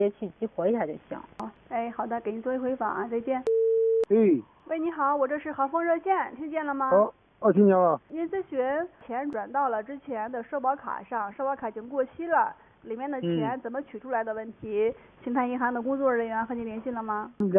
去激活一下就行。 哎，好的，给您做一回访啊，再见。 哎， 喂，你好，我这是豪丰热线，听见了吗？ 听见了。 您咨询钱转到了之前的社保卡上，社保卡已经过期了，里面的钱怎么取出来的问题，邢台银行的工作人员和您联系了吗？ 联